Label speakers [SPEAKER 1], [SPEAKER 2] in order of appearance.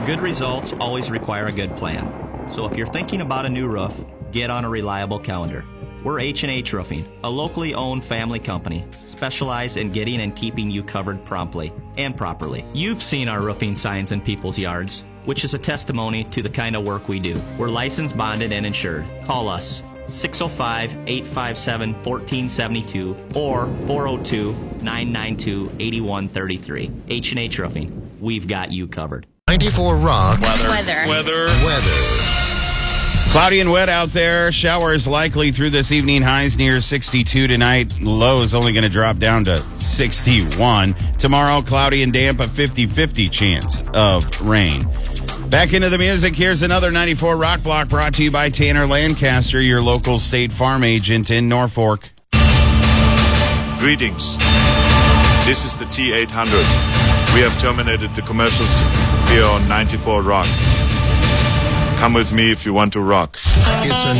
[SPEAKER 1] Good results always require a good plan. So if you're thinking about a new roof, get on a reliable calendar. We're H&H Roofing, a locally owned family company, specialized in getting and keeping you covered promptly and properly. You've seen our roofing signs in people's yards, which is a testimony to the kind of work we do. We're licensed, bonded, and insured. Call us 605-857-1472 or 402-992-8133. H&H Roofing. We've got you covered.
[SPEAKER 2] 94 Rock.
[SPEAKER 3] Weather.
[SPEAKER 4] Cloudy and wet out there. Showers likely through this evening. Highs near 62 tonight. Lows only going to drop down to 61. Tomorrow, cloudy and damp, a 50-50 chance of rain. Back into the music. Here's another 94 Rock Block brought to you by Tanner Lancaster, your local State Farm agent in Norfolk.
[SPEAKER 3] Greetings. This is the T800. We have terminated the commercials here on 94 Rock. Come with me if you want to rock.
[SPEAKER 2] It's a